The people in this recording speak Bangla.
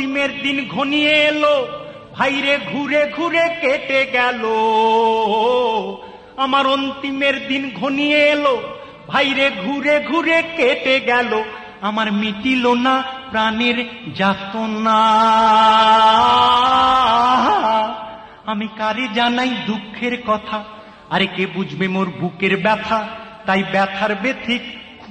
অন্তিমের দিন ঘনিয়ে এলো, ভাইরে ঘুরে ঘুরে কেটে গেল। আমার অন্তিমের দিন ঘনিয়ে এলো, ভাইরে ঘুরে ঘুরে কেটে গেল। আমার মিটিল না প্রাণের যাতনা। আমি কারে জানাই দুঃখের কথা, আরে কে বুঝবে মোর বুকের ব্যথা। তাই ব্যথার ব্যথিক